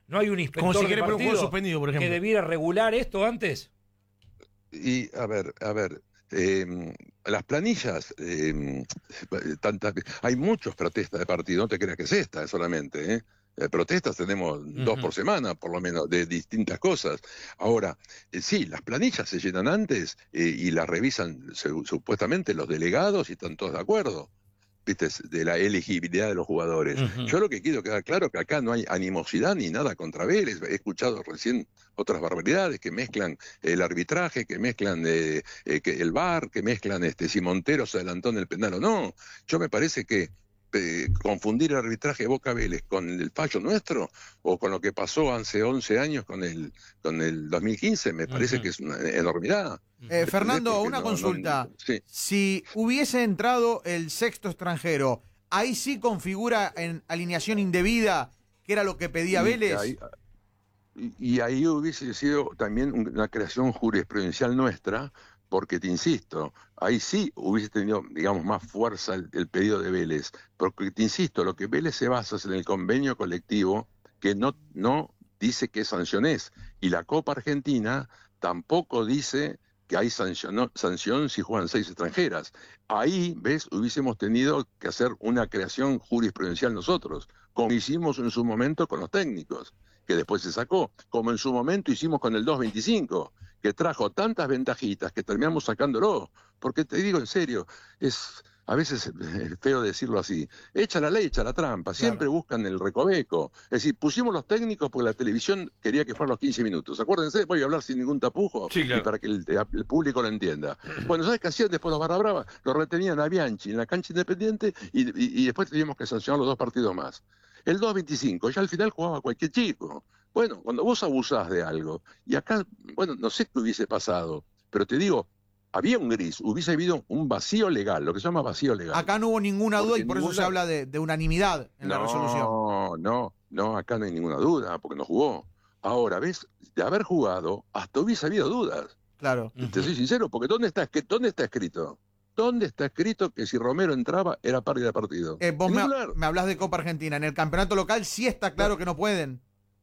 ¿No hay un inspector Como si de quiere poner un juego partido suspendido, por ejemplo. que debiera regular esto antes? Y a ver, las planillas, hay muchas protestas de partido, no te creas que es esta solamente, ¿eh? Protestas tenemos 2 por semana, por lo menos, de distintas cosas. Ahora, sí, las planillas se llenan antes y las revisan supuestamente los delegados y están todos de acuerdo, ¿viste? De la elegibilidad de los jugadores. Yo lo que quiero quedar claro es que acá no hay animosidad ni nada contra Vélez. He escuchado recién otras barbaridades que mezclan el arbitraje, que mezclan que el VAR, que mezclan si Montero se adelantó en el penal o no. Yo me parece que confundir el arbitraje de Boca Vélez con el fallo nuestro o con lo que pasó hace 11 años con el 2015 me parece que es una enormidad. Fernando, una consulta. Sí. Si hubiese entrado el sexto extranjero, ¿ahí sí configura en alineación indebida, que era lo que pedía Vélez? Y ahí hubiese sido también una creación jurisprudencial nuestra, porque te insisto, ahí sí hubiese tenido, digamos, más fuerza el pedido de Vélez, porque te insisto, lo que Vélez se basa es en el convenio colectivo que no dice qué sanción es, y la Copa Argentina tampoco dice que hay sanción si juegan 6 extranjeras. Ahí, ¿ves? Hubiésemos tenido que hacer una creación jurisprudencial nosotros, como hicimos en su momento con los técnicos, que después se sacó, como en su momento hicimos con el 225, que trajo tantas ventajitas que terminamos sacándolo, porque te digo en serio, a veces es feo decirlo así, echa la ley, echa la trampa, siempre buscan el recoveco. Es decir, pusimos los técnicos porque la televisión quería que fueran los 15 minutos. Acuérdense, voy a hablar sin ningún tapujo, sí, claro, y para que el público lo entienda. Bueno, ¿sabes qué hacían después los barra brava? Lo retenían a Bianchi en la cancha Independiente y después teníamos que sancionar los 2 partidos más. El 2-25, ya al final jugaba cualquier chico. Bueno, cuando vos abusás de algo, y acá, bueno, no sé qué hubiese pasado, pero te digo, había un gris, hubiese habido un vacío legal, lo que se llama vacío legal. Acá no hubo ninguna duda y por eso se habla de unanimidad en la resolución. No, acá no hay ninguna duda, porque no jugó. Ahora, ¿ves? De haber jugado, hasta hubiese habido dudas. Claro. Te soy sincero, porque ¿dónde está escrito? ¿Dónde está escrito que si Romero entraba era pérdida de partido? Vos me hablás de Copa Argentina. En el campeonato local sí está claro que no pueden.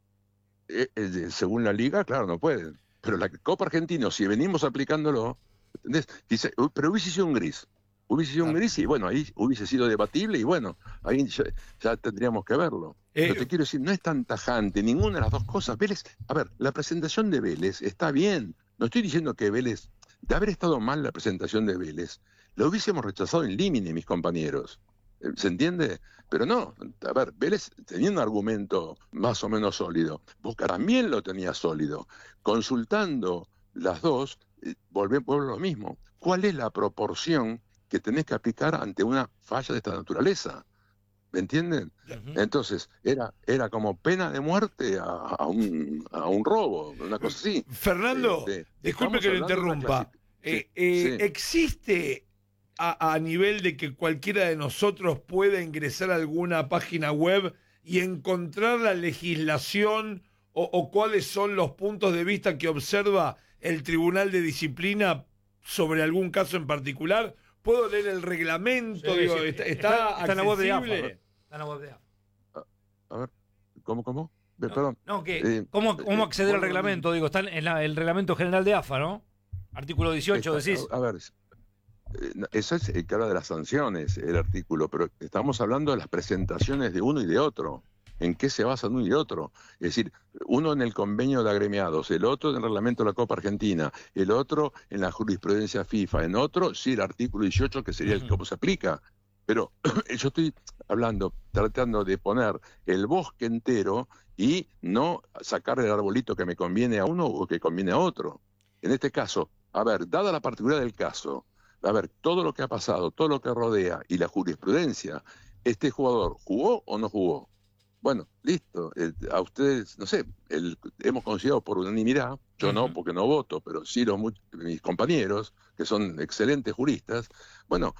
Según la liga, claro, no pueden. Pero la Copa Argentina, si venimos aplicándolo, ¿entendés? Dice, pero hubiese sido un gris. Hubiese sido un gris y bueno, ahí hubiese sido debatible y bueno, ahí ya tendríamos que verlo. Pero te quiero decir, no es tan tajante ninguna de las dos cosas. Vélez, a ver, la presentación de Vélez está bien. No estoy diciendo que Vélez, de haber estado mal la presentación de Vélez, lo hubiésemos rechazado en límite, mis compañeros. ¿Se entiende? Pero no, a ver, Vélez tenía un argumento más o menos sólido. Boca también lo tenía sólido. Consultando las dos, volvemos a lo mismo. ¿Cuál es la proporción que tenés que aplicar ante una falla de esta naturaleza? ¿Me entienden? Entonces, era como pena de muerte a un robo, una cosa así. Fernando, disculpe que lo interrumpa. Sí. ¿Existe a nivel de que cualquiera de nosotros pueda ingresar a alguna página web y encontrar la legislación o cuáles son los puntos de vista que observa el Tribunal de Disciplina sobre algún caso en particular? ¿Puedo leer el reglamento? Sí, Digo, sí. ¿Está en la web de AFA. accesible? Está en la web de AFA. A ver, ¿cómo? Perdón. No, ¿cómo acceder al reglamento? Digo, está en el reglamento general de AFA, ¿no? Artículo 18, decís. A ver, eso es el que habla de las sanciones, el artículo, pero estamos hablando de las presentaciones de uno y de otro. ¿En qué se basan uno y otro? Es decir, uno en el convenio de agremiados, el otro en el reglamento de la Copa Argentina, el otro en la jurisprudencia FIFA, en otro, sí, el artículo 18, que sería el que se aplica. Pero yo estoy tratando de poner el bosque entero y no sacar el arbolito que me conviene a uno o que conviene a otro. En este caso, a ver, dada la particularidad del caso, a ver, todo lo que ha pasado, todo lo que rodea y la jurisprudencia, ¿este jugador jugó o no jugó? Bueno, listo, a ustedes, no sé, hemos considerado por unanimidad, yo no, porque no voto, pero sí mis compañeros, que son excelentes juristas, bueno,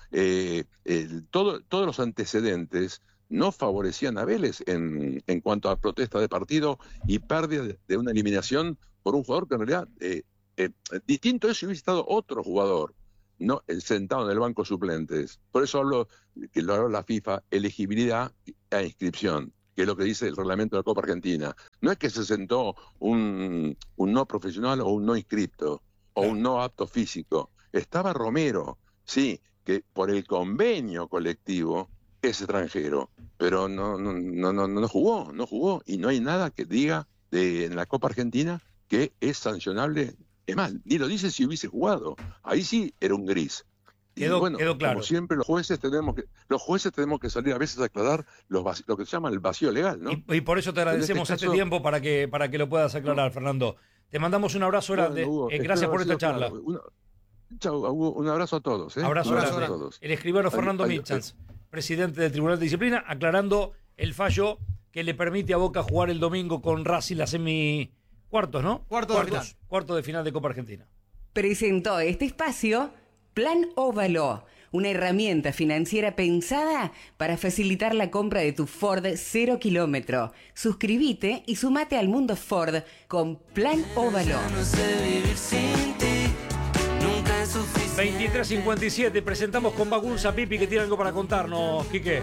todos los antecedentes no favorecían a Vélez en cuanto a protesta de partido y pérdida de una eliminación por un jugador que en realidad, distinto es si hubiese estado otro jugador, no sentado en el banco suplentes. Por eso hablo, que lo habla la FIFA, elegibilidad a inscripción. que es lo que dice el reglamento de la Copa Argentina. No es que se sentó un no profesional o un no inscripto o un no apto físico. Estaba Romero, sí, que por el convenio colectivo es extranjero, pero no jugó, y no hay nada que diga en la Copa Argentina que es sancionable. Es más, ni lo dice si hubiese jugado. Ahí sí era un gris. Quedó claro. Como siempre, los jueces tenemos que salir a veces a aclarar lo que se llama el vacío legal, ¿no? Y por eso te agradecemos este tiempo para que lo puedas aclarar, Fernando. Te mandamos un abrazo grande. Hugo, gracias por esta charla. Chau, Hugo, un abrazo a todos. Abrazo grande. A todos. El escribano Fernando Milchans, presidente del Tribunal de Disciplina, aclarando el fallo que le permite a Boca jugar el domingo con Racing la semi-cuartos, ¿no? Cuartos de final de Copa Argentina. Presentó este espacio Plan Óvalo, una herramienta financiera pensada para facilitar la compra de tu Ford 0 kilómetro. Suscríbete y sumate al mundo Ford con Plan Óvalo. 23:57, presentamos con Bagunza Pipi, que tiene algo para contarnos, Quique.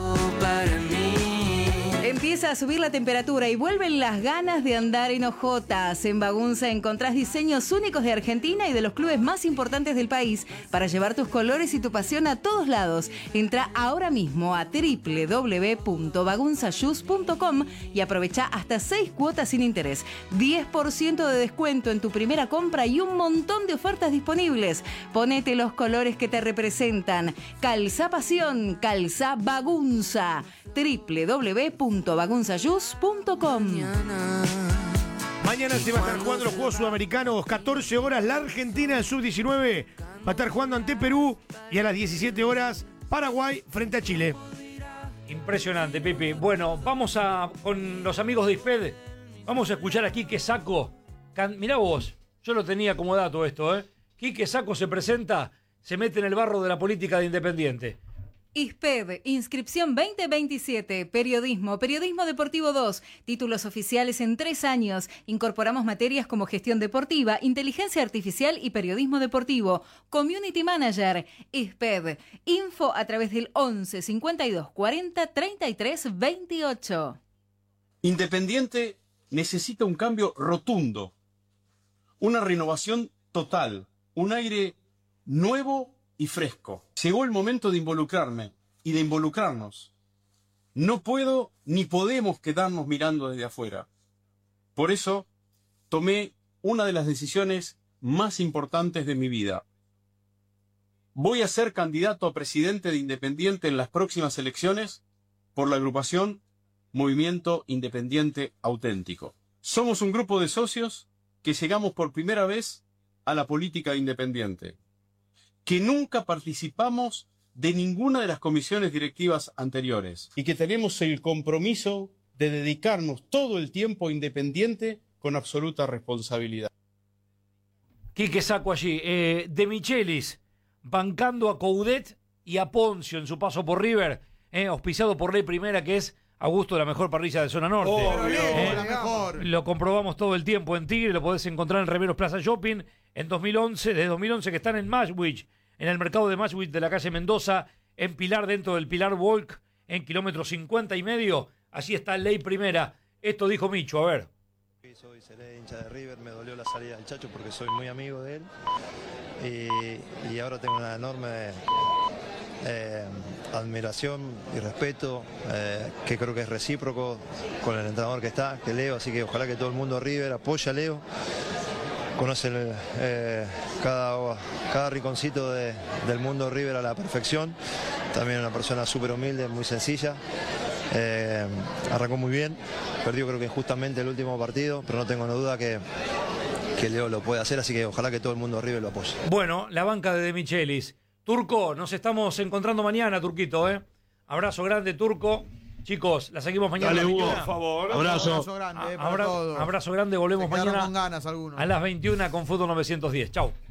Empieza a subir la temperatura y vuelven las ganas de andar en hojotas. En Bagunza encontrás diseños únicos de Argentina y de los clubes más importantes del país para llevar tus colores y tu pasión a todos lados. Entra ahora mismo a www.bagunzashoes.com y aprovecha hasta 6 cuotas sin interés, 10% de descuento en tu primera compra y un montón de ofertas disponibles. Ponete los colores que te representan. Calzá pasión, calzá Bagunza. www.bagunzashoes.com. Mañana se va a estar jugando los Juegos Sudamericanos, 14 horas la Argentina, el Sub-19 va a estar jugando ante Perú y a las 17 horas Paraguay frente a Chile. Impresionante, Pipi. Bueno, vamos con los amigos de ISPED, vamos a escuchar a Quique Sacco. Mirá vos, yo lo tenía como dato esto, ¿eh? Quique Sacco se presenta, se mete en el barro de la política de Independiente. ISPED, inscripción 2027, periodismo deportivo 2, títulos oficiales en 3 años. Incorporamos materias como gestión deportiva, inteligencia artificial y periodismo deportivo. Community Manager, ISPED, info a través del 11 52 40 33 28. Independiente necesita un cambio rotundo, una renovación total, un aire nuevo y fresco. Llegó el momento de involucrarme y de involucrarnos. No puedo ni podemos quedarnos mirando desde afuera. Por eso tomé una de las decisiones más importantes de mi vida. Voy a ser candidato a presidente de Independiente en las próximas elecciones por la agrupación Movimiento Independiente Auténtico. Somos un grupo de socios que llegamos por primera vez a la política independiente, que nunca participamos de ninguna de las comisiones directivas anteriores y que tenemos el compromiso de dedicarnos todo el tiempo a Independiente con absoluta responsabilidad. Quique Sacco allí, De Michelis, bancando a Coudet y a Poncio en su paso por River, auspiciado por Ley Primera, que es Augusto, la mejor parrilla de zona norte. La mejor. Lo comprobamos todo el tiempo en Tigre, lo podés encontrar en Remeros Plaza Shopping, desde 2011 que están en Mashwich, en el mercado de Mashwich de la calle Mendoza, en Pilar, dentro del Pilar Walk, en kilómetro 50,5. Allí está Ley Primera. Esto dijo Micho, a ver. Seré hincha de River, me dolió la salida del Chacho porque soy muy amigo de él y ahora tengo una enorme admiración y respeto que creo que es recíproco con el entrenador que está, que Leo, así que ojalá que todo el mundo River apoye a Leo, conoce cada rinconcito del mundo River a la perfección, también una persona súper humilde, muy sencilla. Arrancó muy bien, perdió creo que injustamente el último partido, pero no tengo duda que Leo lo puede hacer, así que ojalá que todo el mundo River lo apoye. Bueno, la banca de Michelis. Turco, nos estamos encontrando mañana, Turquito, ¿eh? Abrazo grande, Turco. Chicos, la seguimos mañana. Dale, a las Hugo, 21. por favor. Abrazo grande para todos. Abrazo grande, volvemos Se quedaron mañana con ganas algunos. a las 21 con Fútbol 910. Chau.